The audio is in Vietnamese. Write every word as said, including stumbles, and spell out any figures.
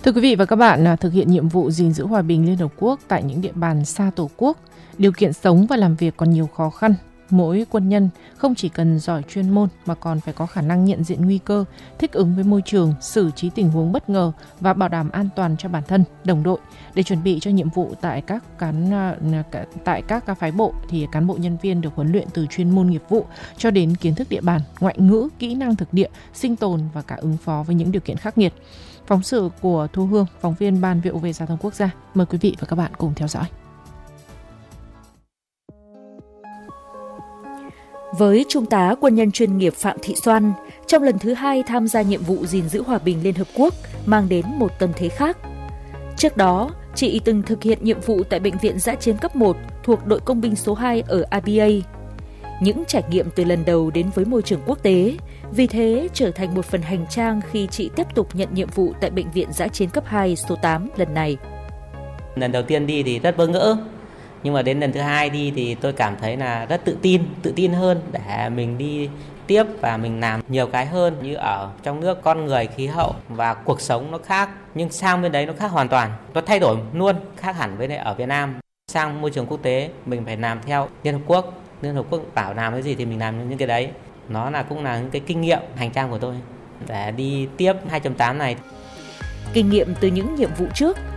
Thưa quý vị và các bạn, thực hiện nhiệm vụ gìn giữ hòa bình Liên Hợp Quốc tại những địa bàn xa Tổ quốc, điều kiện sống và làm việc còn nhiều khó khăn. Mỗi quân nhân không chỉ cần giỏi chuyên môn mà còn phải có khả năng nhận diện nguy cơ, thích ứng với môi trường, xử trí tình huống bất ngờ và bảo đảm an toàn cho bản thân, đồng đội. Để chuẩn bị cho nhiệm vụ tại các cán tại các phái bộ thì cán bộ nhân viên được huấn luyện từ chuyên môn nghiệp vụ cho đến kiến thức địa bàn, ngoại ngữ, kỹ năng thực địa, sinh tồn và cả ứng phó với những điều kiện khắc nghiệt. Phóng sự của Thu Hương, phóng viên Ban vê o vê Giao thông Quốc gia. Mời quý vị và các bạn cùng theo dõi. Với Trung tá quân nhân chuyên nghiệp Phạm Thị Xoan, trong lần thứ hai tham gia nhiệm vụ gìn giữ hòa bình Liên Hợp Quốc mang đến một tâm thế khác. Trước đó, chị từng thực hiện nhiệm vụ tại Bệnh viện Dã chiến cấp một thuộc đội công binh số hai ở i bê a. Những trải nghiệm từ lần đầu đến với môi trường quốc tế, vì thế trở thành một phần hành trang khi chị tiếp tục nhận nhiệm vụ tại Bệnh viện Dã chiến cấp hai số tám lần này. Lần đầu tiên đi thì rất bỡ ngỡ, nhưng mà đến lần thứ hai đi thì tôi cảm thấy là rất tự tin, tự tin hơn để mình đi tiếp và mình làm nhiều cái hơn. Như ở trong nước, con người, khí hậu và cuộc sống nó khác, nhưng sang bên đấy nó khác hoàn toàn, nó thay đổi luôn, khác hẳn với ở Việt Nam. Sang môi trường quốc tế mình phải làm theo Liên Hợp Quốc, Liên Hợp Quốc bảo làm cái gì thì mình làm những cái đấy. Nó là cũng là những cái kinh nghiệm hành trang của tôi để đi tiếp hai chấm tám này. Kinh nghiệm từ những nhiệm vụ trước